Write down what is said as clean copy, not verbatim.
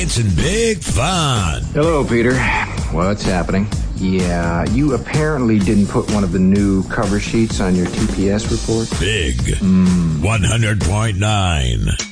It's in big fun. Hello, Peter. What's happening? Yeah, you apparently didn't put one of the new cover sheets on your TPS report. Big 100.9.